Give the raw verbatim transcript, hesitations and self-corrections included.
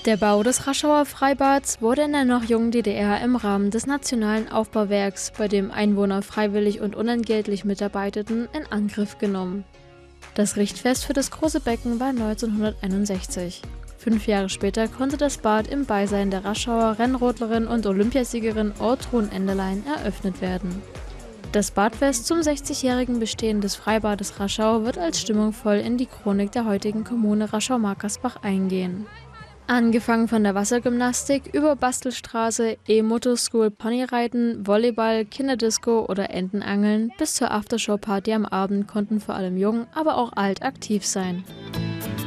Der Bau des Raschauer Freibads wurde in der noch jungen D D R im Rahmen des Nationalen Aufbauwerks, bei dem Einwohner freiwillig und unentgeltlich mitarbeiteten, in Angriff genommen. Das Richtfest für das große Becken war neunzehnhunderteinundsechzig. Fünf Jahre später konnte das Bad im Beisein der Raschauer Rennrodlerin und Olympiasiegerin Ortrun Endelein eröffnet werden. Das Badfest zum sechzigjährigen Bestehen des Freibades Raschau wird als stimmungsvoll in die Chronik der heutigen Kommune Raschau-Markersbach eingehen. Angefangen von der Wassergymnastik über Bastelstraße, E-Motor-School, Ponyreiten, Volleyball, Kinderdisco oder Entenangeln bis zur Aftershow-Party am Abend konnten vor allem jung, aber auch alt aktiv sein.